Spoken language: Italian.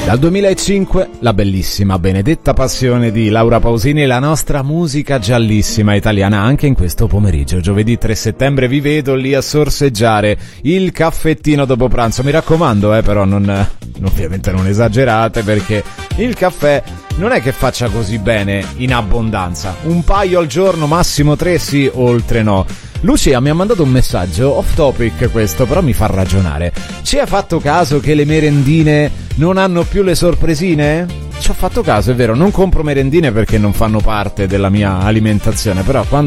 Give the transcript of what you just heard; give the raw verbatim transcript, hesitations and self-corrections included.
Dal duemilacinque la bellissima Benedetta Passione di Laura Pausini e la nostra musica giallissima italiana anche in questo pomeriggio. Giovedì tre settembre vi vedo lì a sorseggiare il caffettino dopo pranzo. Mi raccomando, eh, però non, ovviamente non esagerate, perché il caffè non è che faccia così bene in abbondanza. Un paio al giorno, massimo tre, sì, oltre no. Lucia mi ha mandato un messaggio off topic, questo però mi fa ragionare. Ci hai fatto caso che le merendine non hanno più le sorpresine? Ci ho fatto caso, è vero, non compro merendine perché non fanno parte della mia alimentazione, però quando